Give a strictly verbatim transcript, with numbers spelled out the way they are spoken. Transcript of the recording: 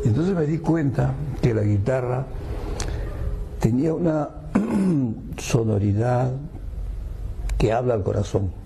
Entonces me di cuenta que la guitarra tenía una sonoridad que habla al corazón.